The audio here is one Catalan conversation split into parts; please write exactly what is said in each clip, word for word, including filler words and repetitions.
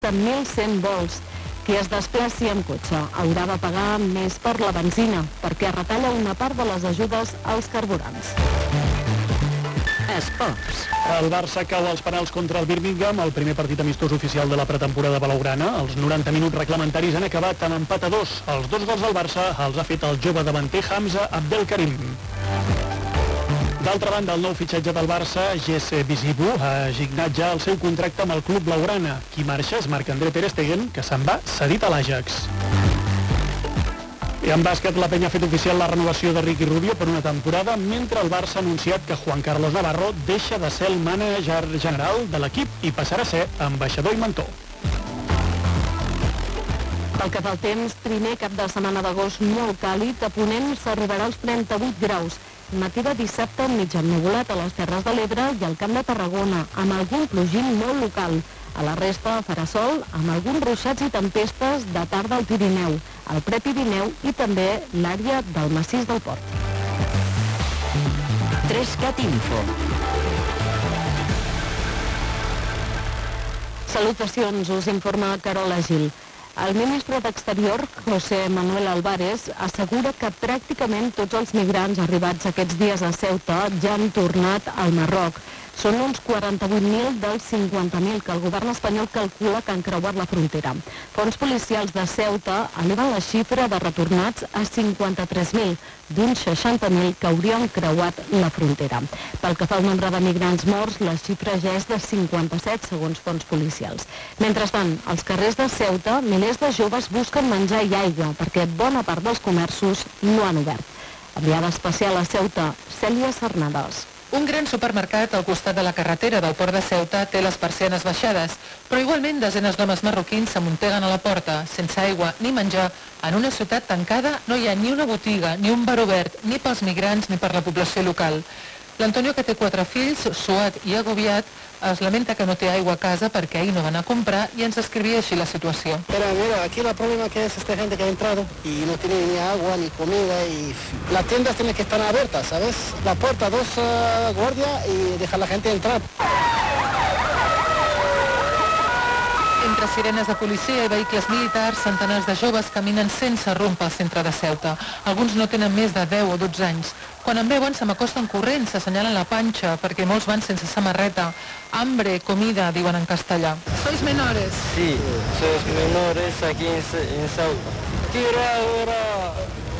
mil cent vols. Qui es desplaci amb cotxe haurà de pagar més per la benzina, perquè retalla una part de les ajudes als carburants. Esports. El Barça cau als penals contra el Birmingham, el primer partit amistós oficial de la pretemporada blaugrana. Els noranta minuts reglamentaris han acabat en empat a dos. Els dos gols del Barça els ha fet el jove davanter Hamza Abdelkarim. D'altra banda, el nou fitxatge del Barça, Jesse Bizibu, ha assignat ja el seu contracte amb el club blaugrana. Qui marxa és Marc-André Ter Stegen, que se'n va cedit a l'Ajax. I en bàsquet, la Penya ha fet oficial la renovació de Ricky Rubio per una temporada, mentre el Barça ha anunciat que Juan Carlos Navarro deixa de ser el mànager general de l'equip i passarà a ser ambaixador i mentor. Pel que fa al temps, primer cap de setmana d'agost molt càlid, a Ponent s'arribarà als trenta-vuit graus. Matí de dissabte mig ennuvolat a les Terres de l'Ebre i al Camp de Tarragona, amb algun plogim molt local. A la resta farà sol, amb alguns ruixats i tempestes de tarda al Pirineu, al Prepirineu i també l'àrea del massís del Port. tres cat Info. Salutacions, us informa Carola Gil. El ministre d'Exterior, José Manuel Álvarez, assegura que pràcticament tots els migrants arribats aquests dies a Ceuta ja han tornat al Marroc. Són uns quaranta-vuit mil dels cinquanta mil que el govern espanyol calcula que han creuat la frontera. Fons policials de Ceuta eleven la xifra de retornats a cinquanta-tres mil, d'uns seixanta mil que haurien creuat la frontera. Pel que fa al nombre de migrants morts, la xifra ja és de cinquanta-set, segons fons policials. Mentrestant, als carrers de Ceuta, milers de joves busquen menjar i aigua, perquè bona part dels comerços no han obert. Enviada especial a Ceuta, Cèlia Sarnades. Un gran supermercat al costat de la carretera del port de Ceuta té les persianes baixades, però igualment desenes d'homes marroquins s'amunteguen a la porta, sense aigua ni menjar. En una ciutat tancada no hi ha ni una botiga, ni un bar obert, ni pels migrants ni per la població local. L'Antonio, que té quatre fills, suat i agobiat, es lamenta que no té aigua a casa perquè ahir no va anar a comprar i ens escrivia així la situació. Pero mira, aquí el problema que es esta gente que ha entrado y no tiene ni agua ni comida y las tiendas tienen que estar abiertas, ¿sabes? La puerta, dos uh, guardias y dejar la gente entrar. Entre sirenes de policia i vehicles militars, centenars de joves caminen sense rumb al centre de Ceuta. Alguns no tenen més de deu o dotze anys. Quan em veuen se m'acosten corrents, s'assenyalen la panxa, perquè molts van sense samarreta. Hambre, comida, diuen en castellà. Sois menores? Sí, sois menores aquí en, en Ceuta. Quiero ahora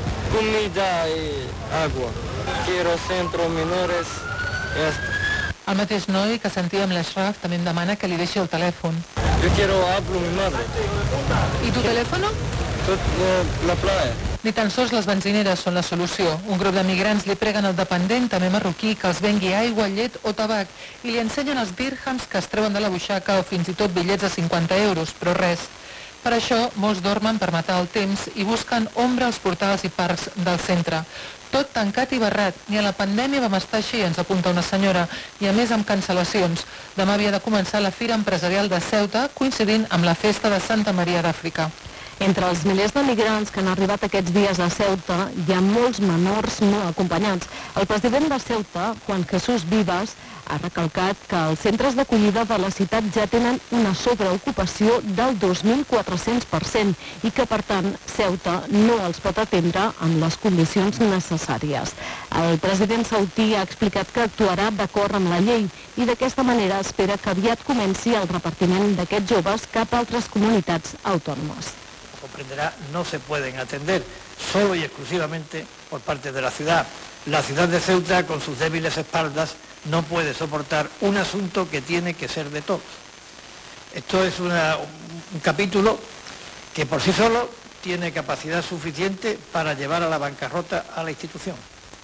comida y agua. Quiero centro menores y hasta. El mateix noi que sentia amb l'Ashraf també em demana que li deixi el telèfon. Yo quiero hablar con mi madre. I tu telèfono? Tot la, la playa. Ni tan sols les benzineres són la solució. Un grup de migrants li preguen al dependent, també marroquí, que els vengui aigua, llet o tabac i li ensenyen els dirhams que es treuen de la butxaca o fins i tot bitllets de cinquanta euros, però res. Per això, molts dormen per matar el temps i busquen ombra als portals i parcs del centre. Tot tancat i barrat. Ni a la pandèmia vam estar així, ens apunta una senyora, i a més amb cancel·lacions. Demà havia de començar la Fira Empresarial de Ceuta, coincidint amb la festa de Santa Maria d'Àfrica. Entre els milers de migrants que han arribat aquests dies a Ceuta hi ha molts menors no acompanyats. El president de Ceuta, Juan Jesús Vivas, ha recalcat que els centres d'acollida de la ciutat ja tenen una sobreocupació del dos mil quatre-cents per cent i que, per tant, Ceuta no els pot atendre amb les condicions necessàries. El president saudí ha explicat que actuarà d'acord amb la llei i d'aquesta manera espera que aviat comenci el repartiment d'aquests joves cap a altres comunitats autònomes. Comprenderá, no se pueden atender solo y exclusivamente por parte de la ciudad. La ciudad de Ceuta, con sus débiles espaldas, no puede soportar un asunto que tiene que ser de todos. Esto es una, un capítulo que por sí solo tiene capacidad suficiente para llevar a la bancarrota a la institución.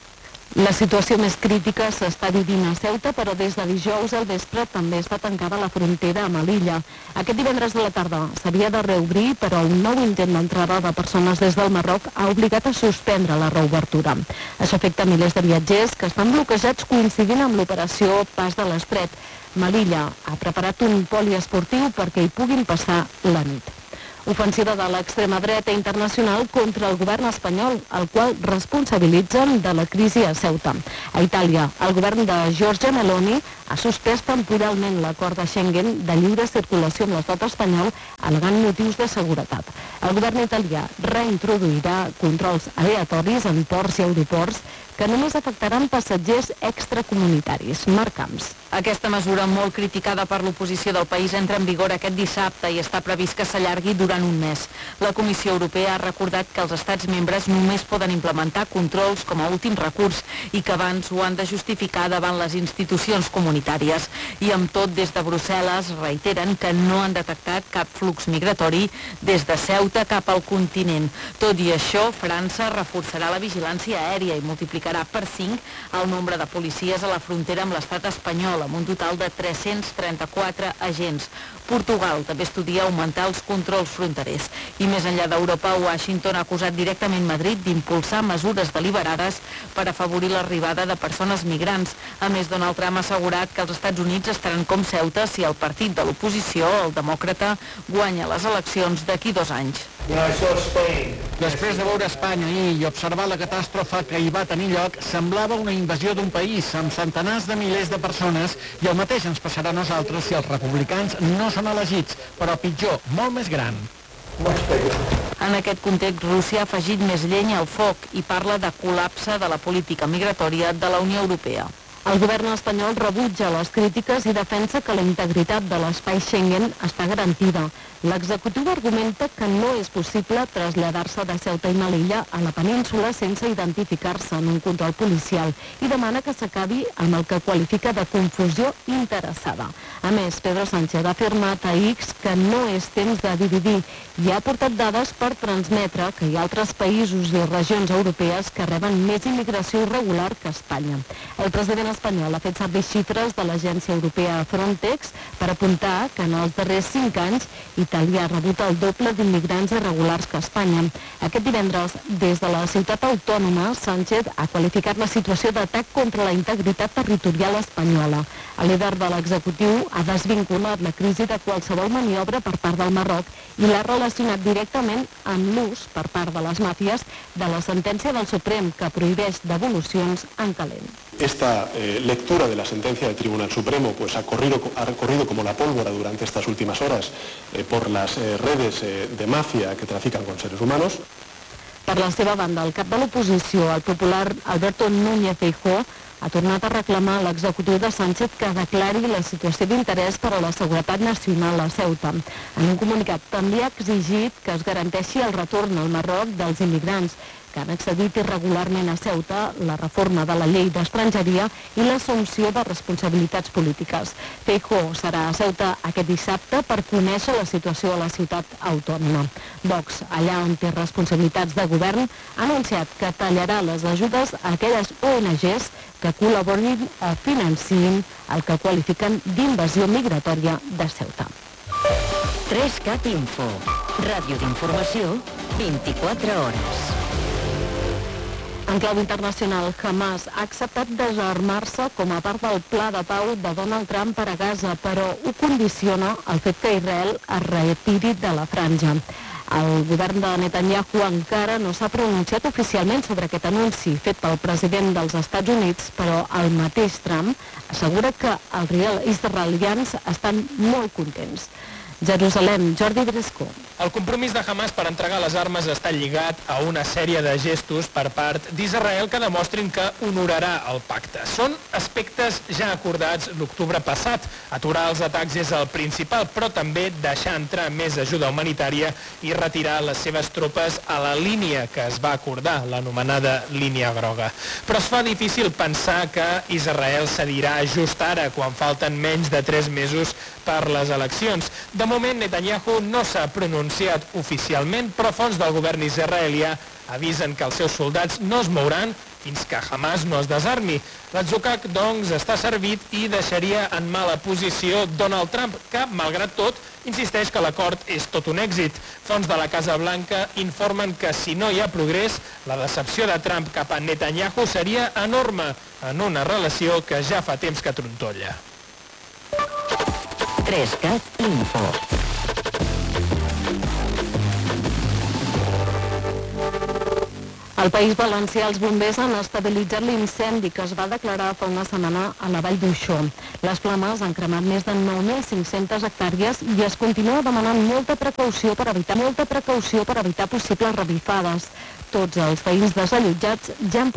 La situació més crítica s'està vivint a Ceuta, però des de dijous al vespre també està tancada la frontera amb l'illa. Aquest divendres de la tarda s'havia de reobrir, però un nou intent d'entrada de persones des del Marroc ha obligat a suspendre la reobertura. Això afecta milers de viatgers que estan bloquejats coincidint amb l'operació Pas de l'Estret. Melilla ha preparat un poliesportiu perquè hi puguin passar la nit. Ofensiva de l'extrema dreta internacional contra el govern espanyol, el qual responsabilitzen de la crisi a Ceuta. A Itàlia, el govern de Giorgia Meloni ha suspès temporalment l'acord de Schengen de lliure circulació amb l'estat espanyol al·legant motius de seguretat. El govern italià reintroduirà controls aleatoris en ports i aeroports que només afectaran passatgers extracomunitaris. Marc Camps. Aquesta mesura, molt criticada per l'oposició del país, entra en vigor aquest dissabte i està previst que s'allargui durant un mes. La Comissió Europea ha recordat que els estats membres només poden implementar controls com a últim recurs i que abans ho han de justificar davant les institucions comunitàries. I amb tot, des de Brussel·les reiteren que no han detectat cap flux migratori des de Ceuta cap al continent. Tot i això, França reforçarà la vigilància aèria i multiplicarà per cinc el nombre de policies a la frontera amb l'estat espanyol, amb un total de tres-cents trenta-quatre agents. Portugal també estudia augmentar els controls fronterers. I més enllà d'Europa, Washington ha acusat directament Madrid d'impulsar mesures deliberades per afavorir l'arribada de persones migrants. A més, Donald Trump ha assegurat que els Estats Units estaran com Ceuta si el partit de l'oposició, el demòcrata, guanya les eleccions d'aquí dos anys. Després de veure Espanya ahir i observar la catàstrofe que hi va tenir lloc, semblava una invasió d'un país amb centenars de milers de persones, i el mateix ens passarà a nosaltres si els republicans no són elegits, però pitjor, molt més gran. En aquest context, Rússia ha afegit més llenya al foc i parla de col·lapse de la política migratòria de la Unió Europea. El govern espanyol rebutja les crítiques i defensa que la integritat de l'espai Schengen està garantida. L'executiu argumenta que no és possible traslladar-se de Ceuta i Melilla a la península sense identificar-se en un control policial i demana que s'acabi amb el que qualifica de confusió interessada. A més, Pedro Sánchez ha afirmat a X que no és temps de dividir i ha aportat dades per transmetre que hi ha altres països i regions europees que reben més immigració irregular que Espanya. El president espanyol ha fet servir xifres de l'agència europea Frontex per apuntar que en els darrers cinc anys Itàlia ha rebut el doble d'immigrants irregulars que Espanya. Aquest divendres, des de la ciutat autònoma, Sánchez ha qualificat la situació d'atac contra la integritat territorial espanyola. El líder de l'executiu ha desvinculat la crisi de qualsevol maniobra per part del Marroc i l'ha relacionat directament amb l'ús per part de les màfies de la sentència del Suprem que prohibeix devolucions en calent. Esta eh, lectura de la sentencia del Tribunal Supremo pues, ha, corrido, ha recorrido como la pólvora durante estas últimas horas eh, por las eh, redes eh, de mafia que trafican con seres humanos. Per la seva banda, el cap de l'oposició, el popular Alberto Núñez Feijóo, ha tornat a reclamar a l'executiu de Sánchez que declari la situació d'interès per a la seguretat nacional a Ceuta. En un comunicat també ha exigit que es garanteixi el retorn al Marroc dels immigrants que han accedit irregularment a Ceuta, la reforma de la llei d'estrangeria i l'assumpció de responsabilitats polítiques. Feijóo serà a Ceuta aquest dissabte per conèixer la situació a la ciutat autònoma. Vox, allà on té responsabilitats de govern, ha anunciat que tallarà les ajudes a aquelles O N Ges que col·laborin o financin el que qualifiquen d'invasió migratòria de Ceuta. tres cat Info, ràdio d'informació, vint-i-quatre hores. En clau internacional, Hamas ha acceptat desarmar-se com a part del pla de pau de Donald Trump per a Gaza, però ho condiciona el fet que Israel es retiri de la franja. El govern de Netanyahu encara no s'ha pronunciat oficialment sobre aquest anunci fet pel president dels Estats Units, però el mateix Trump assegura que els israelians estan molt contents. Jerusalem, Jordi Bresco. El compromís de Hamas per entregar les armes està lligat a una sèrie de gestos per part d'Israel que demostrin que honorarà el pacte. Són aspectes ja acordats l'octubre passat. Aturar els atacs és el principal, però també deixar entrar més ajuda humanitària i retirar les seves tropes a la línia que es va acordar, l'anomenada línia groga. Però es fa difícil pensar que Israel cedirà just ara, quan falten menys de tres mesos per les eleccions. De moment, Netanyahu no s'ha pronunciat oficialment, però fonts del govern israelià avisen que els seus soldats no es mouran fins que Hamas no es desarmi. L'atzucac, doncs, està servit i deixaria en mala posició Donald Trump, que, malgrat tot, insisteix que l'acord és tot un èxit. Fonts de la Casa Blanca informen que si no hi ha progrés, la decepció de Trump cap a Netanyahu seria enorme en una relació que ja fa temps que trontolla. tres cat Info. Al País Valencià, els bombers han estabilitzat l'incendi que es va declarar fa una setmana a la Vall d'Uixó. Les flames han cremat més de nou mil cinc-centes hectàrees i es continua demanant molta precaució per evitar molta precaució per evitar possibles revifades. Tots els veïns desallotjats ja han